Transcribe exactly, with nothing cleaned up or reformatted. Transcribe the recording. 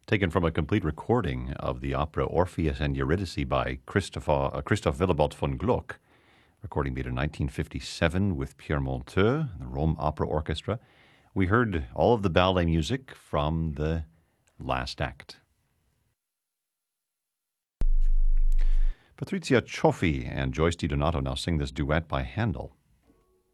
taken from a complete recording of the opera Orpheus and Eurydice by Christopher, uh, Christoph Willibald von Gluck, recording made in nineteen fifty-seven with Pierre Monteux, the Rome Opera Orchestra. We heard all of the ballet music from the last act. Patrizia Cioffi and Joyce DiDonato now sing this duet by Handel.